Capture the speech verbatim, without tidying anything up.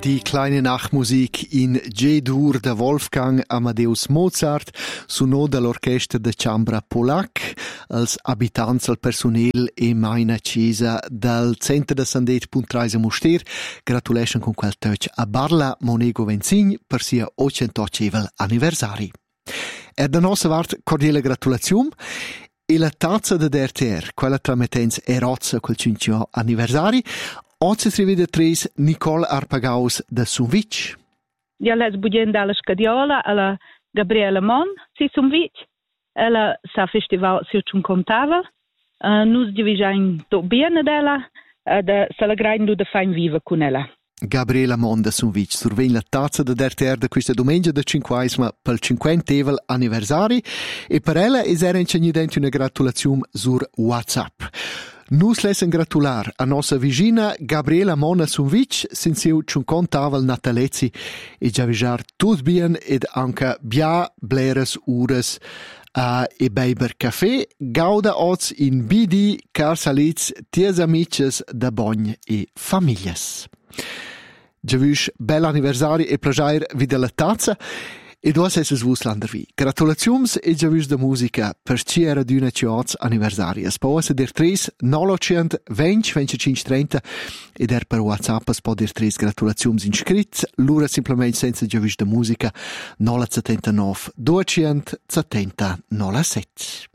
Die kleine Nachtmusik in G-Dur da Wolfgang Amadeus Mozart, suonò dall'orchestra de Chambra Polac, als abitanti al personel e maina cesa dal centro de Sandet Puntreise Moster. Gratulation con quel touch a Barla Monego Venzin per sia ottantottevel anniversari. Er da nostra vart cordiale gratulazione. E la tazza de D R T R, quella tramettens erozza quel cinquantesimo anniversari, oggi si vede tres Nicole Arpagaus da Sunvic. Ja, les budien dalla Scadiola alla Gabriela Mon, si Sunvic. Ella sa festival si un contava. Uh, nus divigiain to bene della, uh, da se la graindo da fain viva con ella. Gabriela Monda Sunvic survegna la tazza da D R T R da questa domenica da cinquantasima per il cinquantevel anniversari e per ella es era incenidente una gratulazione sur WhatsApp. Nus lesen gratular a nostra vicina Gabriela Mona Sunvic sin siu cinquantavel natalezzi e già vijar tut bien ed anche bia bleres ures Uh, e Beiber Café, gauda oz in B D, car salitz ties amices da bogn e famiglias. Giavush bel anniversari e plagiair vid la tazza e duas esses vuslander vi. Gratulaziums e giavush da musica per ci era d'una cioz anniversarias. Pa ossa der tres nolocient venti venticinque trenta ed er per WhatsApp es po der tres gratulaziums inscrits, lura simplement senza giavush da musica nola settantanove duecento settanta nola sette.